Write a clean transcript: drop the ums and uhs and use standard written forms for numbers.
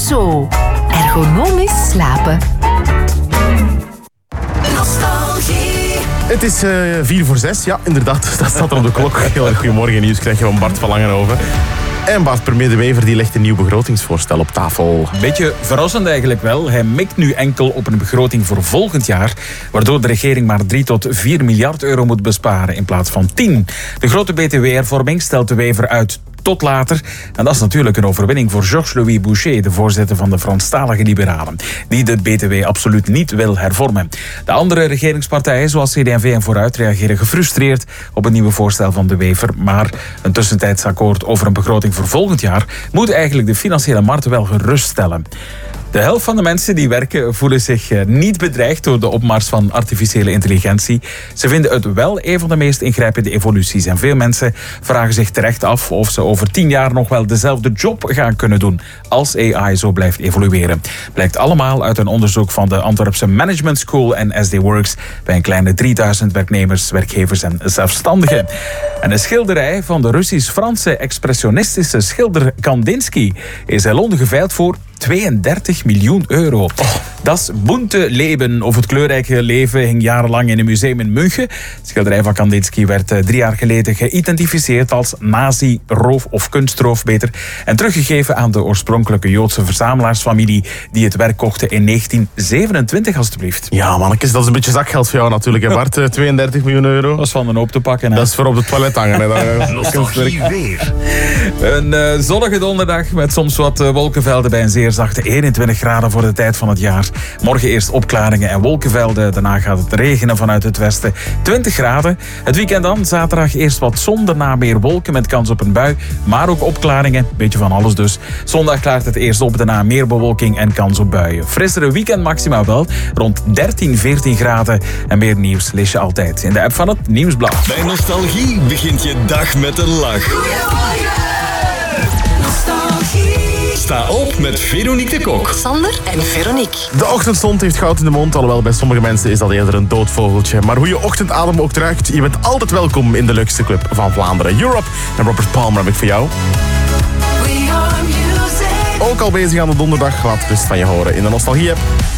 Zo, ergonomisch slapen. Het is 5:45, ja, inderdaad. Dat staat er op de klok. Heel erg goedemorgen, nieuws krijg je van Bart van Langenhoven. En Bart Premier de Wever die legt een nieuw begrotingsvoorstel op tafel. Beetje verrassend eigenlijk wel. Hij mikt nu enkel op een begroting voor volgend jaar, waardoor de regering maar 3 tot 4 miljard euro moet besparen in plaats van 10. De grote btw-hervorming stelt de Wever uit tot later. En dat is natuurlijk een overwinning voor Georges-Louis Boucher, de voorzitter van de Franstalige Liberalen, die de btw absoluut niet wil hervormen. De andere regeringspartijen, zoals CD&V en Vooruit, reageren gefrustreerd op het nieuwe voorstel van de Wever. Maar een tussentijds akkoord over een begroting voor volgend jaar moet eigenlijk de financiële markt wel geruststellen. De helft van de mensen die werken voelen zich niet bedreigd door de opmars van artificiële intelligentie. Ze vinden het wel een van de meest ingrijpende evoluties. En veel mensen vragen zich terecht af of ze over 10 jaar nog wel dezelfde job gaan kunnen doen als AI zo blijft evolueren. Blijkt allemaal uit een onderzoek van de Antwerpse Management School en SD Works bij een kleine 3000 werknemers, werkgevers en zelfstandigen. En een schilderij van de Russisch-Franse expressionistische schilder Kandinsky is in Londen geveild voor 32 miljoen euro. Dat is bunte Leben, of het kleurrijke leven, hing jarenlang in een museum in München. Het schilderij van Kandinsky werd 3 jaar geleden geïdentificeerd als nazi-roof of kunstroof beter en teruggegeven aan de oorspronkelijke Joodse verzamelaarsfamilie die het werk kochten in 1927, alstublieft. Ja, mannetjes, dat is een beetje zakgeld voor jou natuurlijk, hè Bart. 32 miljoen euro. Dat is van een hoop te pakken. Hè? Dat is voor op het toilet hangen. Hè. Nostalgie weer. Een zonnige donderdag met soms wat wolkenvelden bij een zeer zachte 21 graden voor de tijd van het jaar. Morgen eerst opklaringen en wolkenvelden. Daarna gaat het regenen vanuit het westen. 20 graden. Het weekend dan. Zaterdag eerst wat zon, daarna meer wolken met kans op een bui. Maar ook opklaringen. Beetje van alles dus. Zondag klaart het eerst op, daarna meer bewolking en kans op buien. Frissere weekend maxima wel. Rond 13, 14 graden. En meer nieuws lees je altijd in de app van het Nieuwsblad. Bij Nostalgie begint je dag met een lach. Sta op met Veronique de Kok. Sander en Veronique. De ochtendstond heeft goud in de mond, alhoewel bij sommige mensen is dat eerder een doodvogeltje. Maar hoe je ochtendadem ook ruikt, je bent altijd welkom in de leukste club van Vlaanderen. Europe en Robert Palmer heb ik voor jou. Ook al bezig aan de donderdag, laat rust van je horen in de Nostalgie-app.